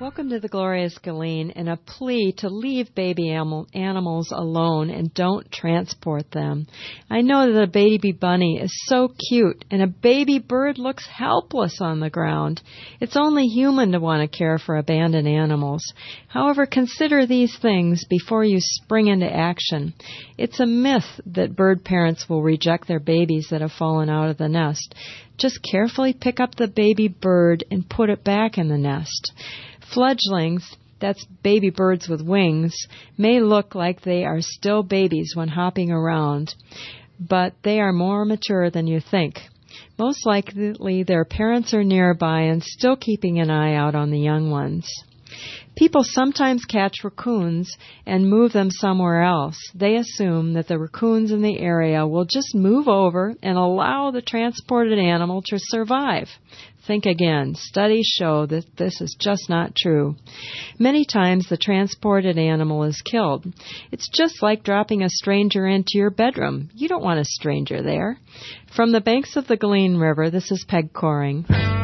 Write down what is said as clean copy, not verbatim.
Welcome to the Glorious Galeen and a plea to leave baby animals alone and don't transport them. I know that a baby bunny is so cute and a baby bird looks helpless on the ground. It's only human to want to care for abandoned animals. However, consider these things before you spring into action. It's a myth that bird parents will reject their babies that have fallen out of the nest. Just carefully pick up the baby bird and put it back in the nest. Fledglings, that's baby birds with wings, may look like they are still babies when hopping around, but they are more mature than you think. Most likely their parents are nearby and still keeping an eye out on the young ones. People sometimes catch raccoons and move them somewhere else. They assume that the raccoons in the area will just move over and allow the transported animal to survive. Think again. Studies show that this is just not true. Many times the transported animal is killed. It's just like dropping a stranger into your bedroom. You don't want a stranger there. From the banks of the Galeen River, this is Peg Coring.